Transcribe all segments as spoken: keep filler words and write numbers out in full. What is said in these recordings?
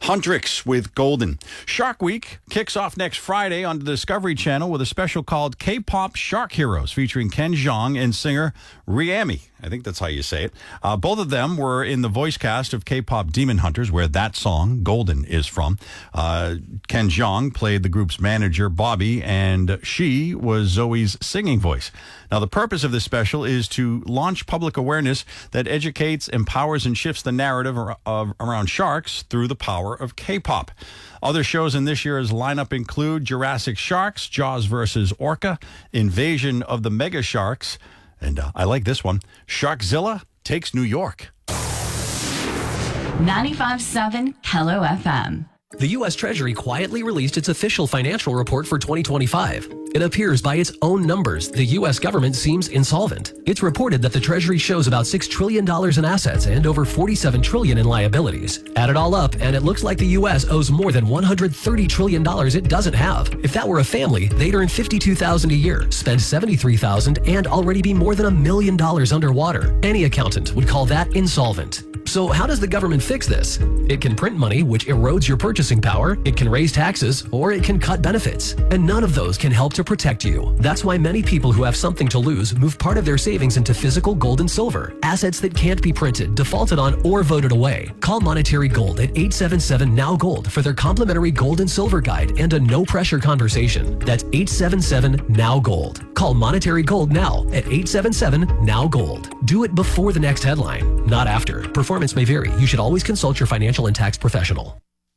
Huntrix with Golden. Shark Week kicks off next Friday on the Discovery Channel with a special called K-Pop Shark Heroes featuring Ken Jeong and singer Riami. I think that's how you say it. Uh, both of them were in the voice cast of K-Pop Demon Hunters, where that song, Golden, is from. Uh, Ken Jeong played the group's manager, Bobby, and she was Zoe's singing voice. Now, the purpose of this special is to launch public awareness that educates, empowers, and shifts the narrative ar- of, around sharks through the power of K-pop. Other shows in this year's lineup include Jurassic Sharks, Jaws versus Orca, Invasion of the Mega Sharks, and uh, I like this one, Sharkzilla Takes New York. ninety-five point seven Hello F M. The U S Treasury quietly released its official financial report for twenty twenty-five. It appears by its own numbers, the U S government seems insolvent. It's reported that the Treasury shows about six trillion dollars in assets and over forty-seven trillion dollars in liabilities. Add it all up, and it looks like the U S owes more than one hundred thirty trillion dollars it doesn't have. If that were a family, they'd earn fifty-two thousand dollars a year, spend seventy-three thousand dollars, and already be more than a million dollars underwater. Any accountant would call that insolvent. So how does the government fix this? It can print money, which erodes your purchasing power, it can raise taxes, or it can cut benefits. And none of those can help to protect you. That's why many people who have something to lose move part of their savings into physical gold and silver, assets that can't be printed, defaulted on, or voted away. Call Monetary Gold at eight seven seven N O W Gold for their complimentary gold and silver guide and a no-pressure conversation. That's eight seven seven N O W Gold. Call Monetary Gold now at eight seven seven N O W Gold. Do it before the next headline, not after. Performance may vary. You should always consult your financial and tax professional.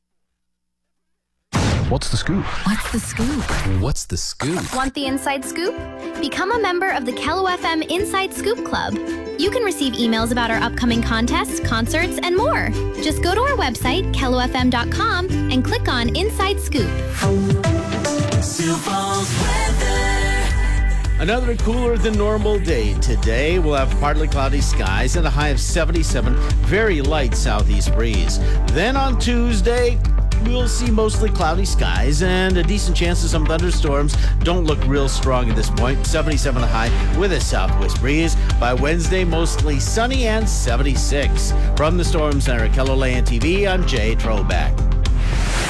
What's the scoop? What's the scoop? What's the scoop? Want the inside scoop? Become a member of the Kello F M Inside Scoop Club. You can receive emails about our upcoming contests, concerts, and more. Just go to our website, kello f m dot com, and click on Inside Scoop. Another cooler than normal day today. We'll have partly cloudy skies and a high of seventy-seven, very light southeast breeze. Then on Tuesday, we'll see mostly cloudy skies and a decent chance of some thunderstorms. Don't look real strong at this point. seventy-seven high with a southwest breeze. By Wednesday, mostly sunny and seventy-six. From the Storm Center, Kelowland T V, I'm Jay Trobeck.